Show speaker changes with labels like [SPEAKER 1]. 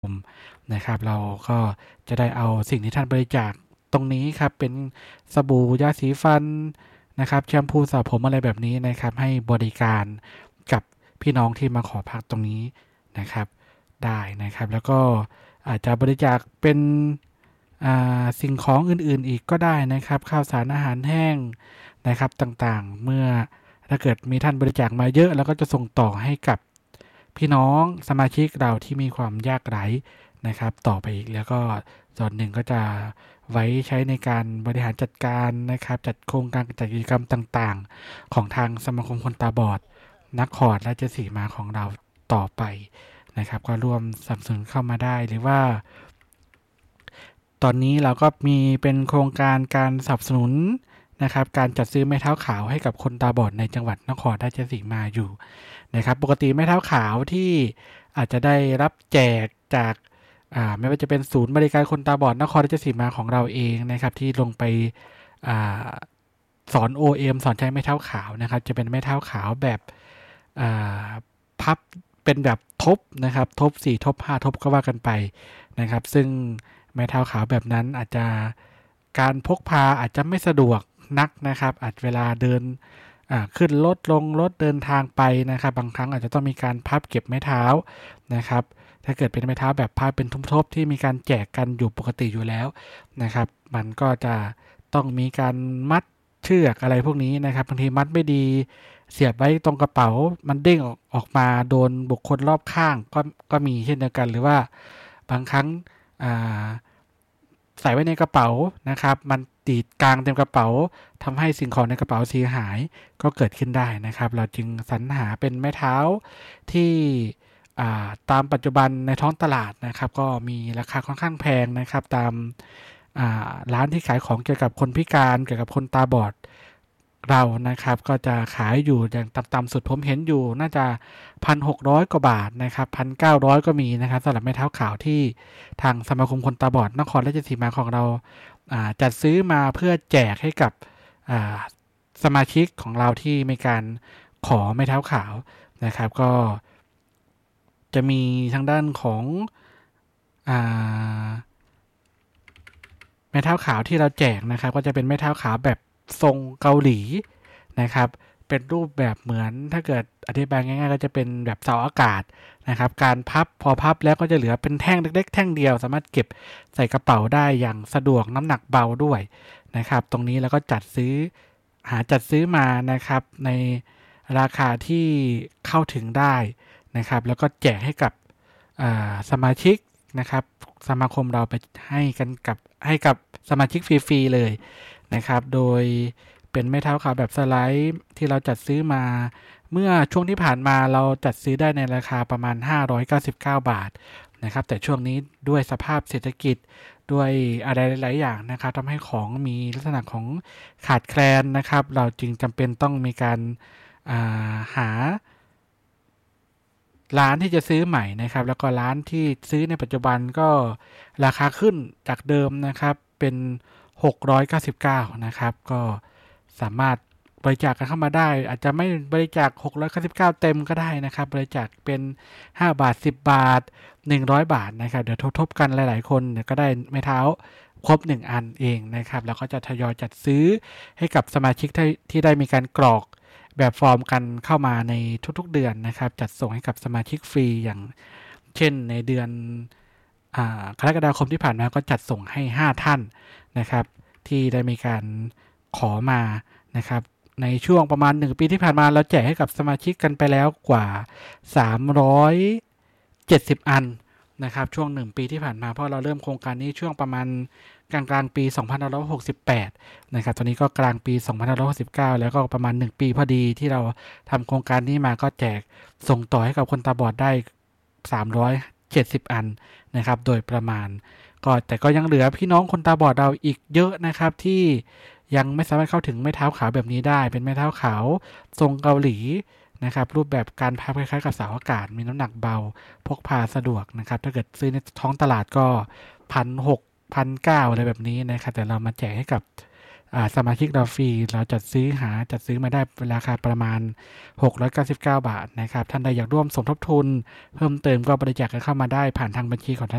[SPEAKER 1] นะครับเราก็จะได้เอาสิ่งที่ท่านบริจาคตรงนี้ครับเป็นสบู่ยาสีฟันนะครับแชมพูสระผมอะไรแบบนี้นะครับให้บริการกับพี่น้องที่มาขอพักตรงนี้นะครับได้นะครับแล้วก็อาจจะบริจาคเป็นสิ่งของอื่นๆอีกก็ได้นะครับข้าวสารอาหารแห้งนะครับต่างๆเมื่อถ้าเกิดมีท่านบริจาคมาเยอะแล้วก็จะส่งต่อให้กับพี่น้องสมาชิกเราที่มีความยากไร้นะครับต่อไปอีกแล้วก็ส่วนหนึ่งก็จะไว้ใช้ในการบริหารจัดการนะครับจัดโครงการจัดกิจกรรมต่างๆของทางสมาคมคนตาบอดนครราชสีมาของเราต่อไปนะครับก็ร่วมสนับสนุนเข้ามาได้หรือว่าตอนนี้เราก็มีเป็นโครงการการสนับสนุนนะครับการจัดซื้อไม้เท้าขาวให้กับคนตาบอดในจังหวัดนครราชสีมาอยู่นะครับปกติไม้เท้าขาวที่อาจจะได้รับแจกจากไม่ว่าจะเป็นศูนย์บริการคนตาบอดนครราชสีมาของเราเองนะครับที่ลงไปสอน OM สอนใช้ไม้เท้าขาวนะครับจะเป็นไม้เท้าขาวแบบพับเป็นแบบทบนะครับทบ4ทบ5ทบก็ว่ากันไปนะครับซึ่งไม้เท้าขาวแบบนั้นอาจจะการพกพาอาจจะไม่สะดวกนักนะครับอาจเวลาเดินขึ้นรถลงรถเดินทางไปนะครับบางครั้งอาจจะต้องมีการพับเก็บไม้เท้านะครับถ้าเกิดเป็นไม้เท้าแบบพับเป็นทบๆที่มีการแจกกันอยู่ปกติอยู่แล้วนะครับมันก็จะต้องมีการมัดเชือกอะไรพวกนี้นะครับบางทีมัดไม่ดีเสียบไว้ตรงกระเป๋ามันเด้งออกมาโดนบุคคลรอบข้างก็มีเช่นเดียวกันหรือว่าบางครั้งใส่ไว้ในกระเป๋านะครับมันติดกลางเต็มกระเป๋าทำให้สิ่งของในกระเป๋าเสียหายก็เกิดขึ้นได้นะครับเราจึงสรรหาเป็นไม้เท้าที่ตามปัจจุบันในท้องตลาดนะครับก็มีราคาค่อนข้างแพงนะครับตามร้านที่ขายของเกี่ยวกับคนพิการเกี่ยวกับคนตาบอดเรานะครับก็จะขายอยู่อย่างต่ำๆสุดผมเห็นอยู่น่าจะ 1,600 กว่าบาทนะครับ 1,900 ก็มีนะครับสำหรับไม้เท้าขาวที่ทางสมาคมคนตาบอดนครราชสีมาของเราจัดซื้อมาเพื่อแจกให้กับสมาชิกของเราที่มีการขอไม้เท้าขาวนะครับก็จะมีทางด้านของไม้เท้าขาวที่เราแจกนะครับก็จะเป็นไม้เท้าขาวแบบทรงเกาหลีนะครับเป็นรูปแบบเหมือนถ้าเกิดอธิบายง่ายๆก็จะเป็นแบบเสาอากาศนะครับการพับพอพับแล้วก็จะเหลือเป็นแท่งเล็กๆแท่งเดียวสามารถเก็บใส่กระเป๋าได้อย่างสะดวกน้ำหนักเบาด้วยนะครับตรงนี้แล้วก็จัดซื้อมานะครับในราคาที่เข้าถึงได้นะครับแล้วก็แจกให้กับสมาชิกนะครับสมาคมเราไปให้กับสมาชิกฟรีๆเลยนะครับโดยเป็นไม้เท้าขาวแบบสไลด์ที่เราจัดซื้อมาเมื่อช่วงที่ผ่านมาเราจัดซื้อได้ในราคาประมาณ599 บาทนะครับแต่ช่วงนี้ด้วยสภาพเศรษฐกิจด้วยอะไรหลายๆอย่างนะครับทำให้ของมีลักษณะของขาดแคลนนะครับเราจึงจำเป็นต้องมีการหาร้านที่จะซื้อใหม่นะครับแล้วก็ร้านที่ซื้อในปัจจุบันก็ราคาขึ้นจากเดิมนะครับเป็น699นะครับก็สามารถบริจาคกันเข้ามาได้อาจจะไม่บริจาค699เต็มก็ได้นะครับบริจาคเป็น5 บาท10 บาท100 บาทนะครับเดี๋ยวทบกันหลายๆคนเดี๋ยวก็ได้ไม้เท้าครบ1อันเองนะครับแล้วก็จะทยอยจัดซื้อให้กับสมาชิกที่ได้มีการกรอกแบบฟอร์มกันเข้ามาในทุกๆเดือนนะครับจัดส่งให้กับสมาชิกฟรีอย่างเช่นในเดือนกรกฎาคมที่ผ่านมาก็จัดส่งให้5ท่านนะครับที่ได้มีการขอมานะครับในช่วงประมาณ1ปีที่ผ่านมาเราแจกให้กับสมาชิกกันไปแล้วกว่า370อันนะครับช่วง1ปีที่ผ่านมาเพราะเราเริ่มโครงการนี้ช่วงประมาณกลางปี2568นะครับตอนนี้ก็กลางปี2569แล้วก็ประมาณ1ปีพอดีที่เราทำโครงการนี้มาก็แจกส่งต่อให้กับคนตาบอดได้370อันนะครับโดยประมาณแต่ก็ยังเหลือพี่น้องคนตาบอดเราอีกเยอะนะครับที่ยังไม่สามารถเข้าถึงไม้เท้าขาวแบบนี้ได้เป็นไม้เท้าขาวทรงเกาหลีนะครับรูปแบบการพับคล้ายๆกับเสาอากาศมีน้ำหนักเบาพกพาสะดวกนะครับถ้าเกิดซื้อในท้องตลาดก็1,600 1,900อะไรแบบนี้นะครับแต่เรามาแจกให้กับสมาชิกเราฟรีเราจัดซื้อมาได้ราคาประมาณ699 บาทนะครับท่านใดอยากร่วมสมทบทุนเพิ่มเติมก็บริจาคกันเข้ามาได้ผ่านทางบัญชีของท่าน